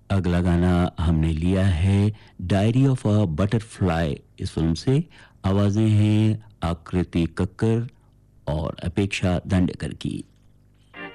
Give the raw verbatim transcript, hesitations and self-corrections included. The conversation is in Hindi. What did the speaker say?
अगला गाना हमने लिया है डायरी ऑफ अ बटरफ्लाई इस फिल्म से। आवाजें हैं आकृति कक्कर और अपेक्षा दंडेकर की।